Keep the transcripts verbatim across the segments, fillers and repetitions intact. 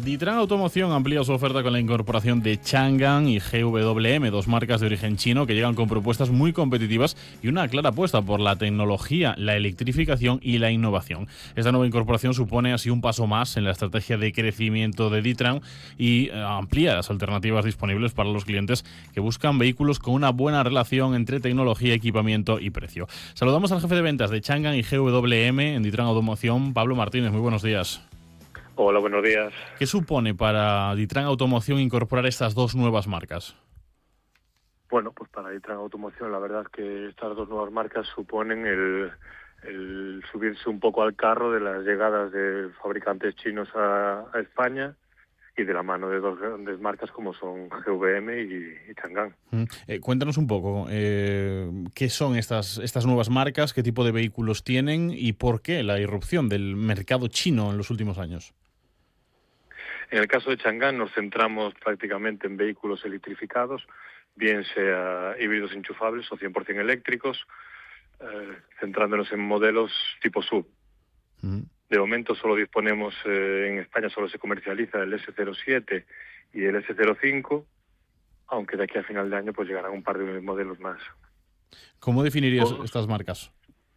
D'Ietran Automoción amplía su oferta con la incorporación de Changan y G W M, dos marcas de origen chino que llegan con propuestas muy competitivas y una clara apuesta por la tecnología, la electrificación y la innovación. Esta nueva incorporación supone así un paso más en la estrategia de crecimiento de D'Ietran y eh, amplía las alternativas disponibles para los clientes que buscan vehículos con una buena relación entre tecnología, equipamiento y precio. Saludamos al jefe de ventas de Changan y G W M en D'Ietran Automoción, Pablo Martínez. Muy buenos días. Hola, buenos días. ¿Qué supone para D'Ietran Automoción incorporar estas dos nuevas marcas? Bueno, pues para D'Ietran Automoción la verdad es que estas dos nuevas marcas suponen el, el subirse un poco al carro de las llegadas de fabricantes chinos a, a España y de la mano de dos grandes marcas como son G W M y, y Changan. Mm. Eh, cuéntanos un poco, eh, ¿qué son estas, estas nuevas marcas? ¿Qué tipo de vehículos tienen? ¿Y por qué la irrupción del mercado chino en los últimos años? En el caso de Changan nos centramos prácticamente en vehículos electrificados, bien sea híbridos enchufables o cien por ciento eléctricos, eh, centrándonos en modelos tipo S U V. Mm. De momento solo disponemos, eh, en España solo se comercializa el S cero siete y el S cero cinco, aunque de aquí a final de año pues llegarán un par de modelos más. ¿Cómo definirías Todos, estas marcas?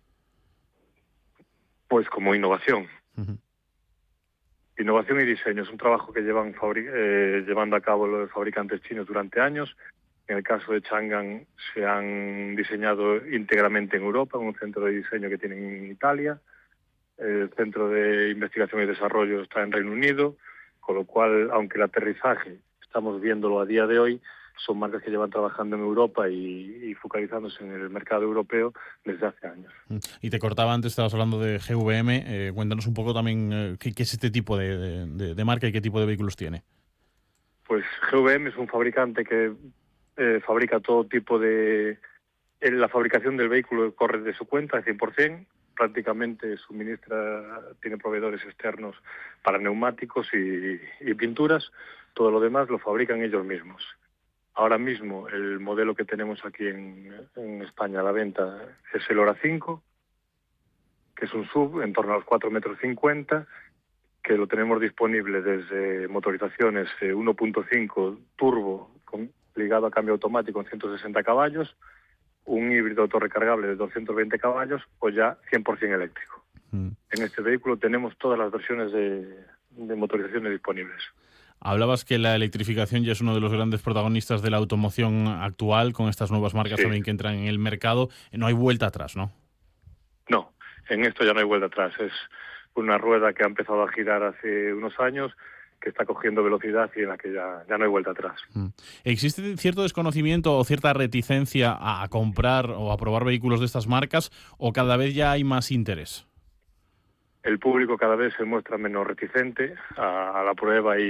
Pues como innovación. Uh-huh. Innovación y diseño es un trabajo que llevan fabri- eh, llevando a cabo los fabricantes chinos durante años. En el caso de Changan se han diseñado íntegramente en Europa, en un centro de diseño que tienen en Italia. El centro de investigación y desarrollo está en Reino Unido, con lo cual, aunque el aterrizaje estamos viéndolo a día de hoy, son marcas que llevan trabajando en Europa y, y focalizándose en el mercado europeo desde hace años. Y te cortaba antes, estabas hablando de G W M. Eh, cuéntanos un poco también eh, qué, qué es este tipo de, de, de marca y qué tipo de vehículos tiene. Pues G W M es un fabricante que eh, fabrica todo tipo de... Eh, la fabricación del vehículo corre de su cuenta, al cien por ciento. Prácticamente suministra, tiene proveedores externos para neumáticos y, y pinturas. Todo lo demás lo fabrican ellos mismos. Ahora mismo el modelo que tenemos aquí en, en España a la venta es el Hora cinco, que es un S U V en torno a los cuatro metros cincuenta, que lo tenemos disponible desde motorizaciones uno punto cinco turbo con, ligado a cambio automático en ciento sesenta caballos, un híbrido autorrecargable de doscientos veinte caballos o ya cien por ciento eléctrico. Mm. En este vehículo tenemos todas las versiones de, de motorizaciones disponibles. Hablabas que la electrificación ya es uno de los grandes protagonistas de la automoción actual, con estas nuevas marcas sí. también que entran en el mercado. No hay vuelta atrás, ¿no? No, en esto ya no hay vuelta atrás. Es una rueda que ha empezado a girar hace unos años, que está cogiendo velocidad y en la que ya, ya no hay vuelta atrás. ¿Existe cierto desconocimiento o cierta reticencia a comprar o a probar vehículos de estas marcas o cada vez ya hay más interés? El público cada vez se muestra menos reticente a, a la prueba y